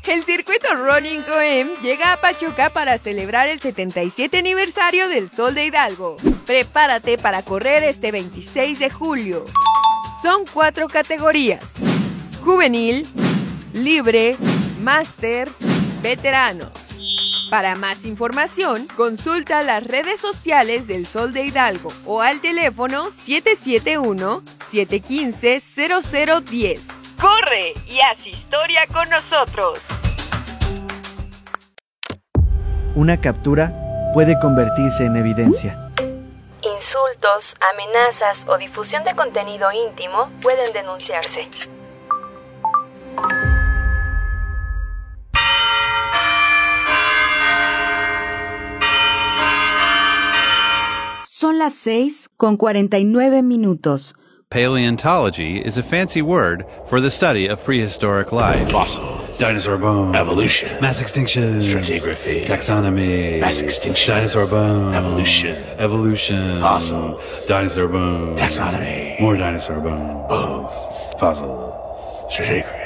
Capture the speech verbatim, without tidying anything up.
El circuito Running Cohem llega a Pachuca para celebrar el setenta y siete aniversario del Sol de Hidalgo. Prepárate para correr este veintiséis de julio. Son cuatro categorías: juvenil, libre, máster, veteranos. Para más información, consulta las redes sociales del Sol de Hidalgo o al teléfono siete siete uno, siete uno cinco, cero cero uno cero. ¡Corre y haz historia con nosotros! Una captura puede convertirse en evidencia. Insultos, amenazas o difusión de contenido íntimo pueden denunciarse. Son las seis con cuarenta y nueve minutos. Paleontology is a fancy word for the study of prehistoric life. Fossils. Dinosaur bones. Evolution. Mass extinction. Stratigraphy. Taxonomy. Mass extinction. Dinosaur bones. Evolution. Evolution. Fossils. Dinosaur bones. Taxonomy. More dinosaur bones. Bones. Fossils. Stratigraphy.